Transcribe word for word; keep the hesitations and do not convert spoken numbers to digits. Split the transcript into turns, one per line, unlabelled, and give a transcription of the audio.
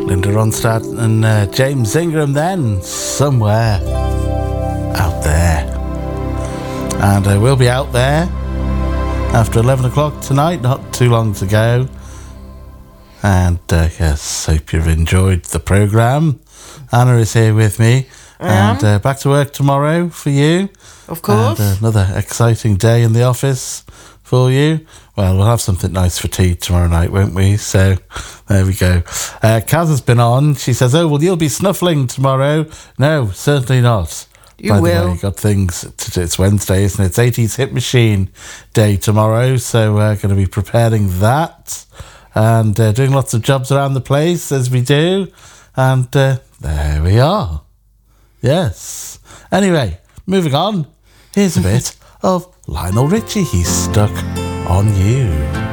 Linda Ronstadt and uh, James Ingram then, Somewhere Out There. And uh, we'll be out there after eleven o'clock tonight, not too long to go. And uh, yes, hope you've enjoyed the programme. Anna is here with me. And uh, back to work tomorrow for you.
Of course.
And, uh, another exciting day in the office for you. Well, we'll have something nice for tea tomorrow night, won't we? So, there we go. Uh, Kaz has been on. She says, oh, well, you'll be snuffling tomorrow. No, certainly not.
You
By
will.
the way, got things to do. It's Wednesday, isn't it? It's eighties Hit Machine Day tomorrow. So, we're going to be preparing that. And uh, doing lots of jobs around the place, as we do. And uh, there we are. Yes. Anyway, moving on. Here's a bit of Lionel Richie. He's Stuck on You.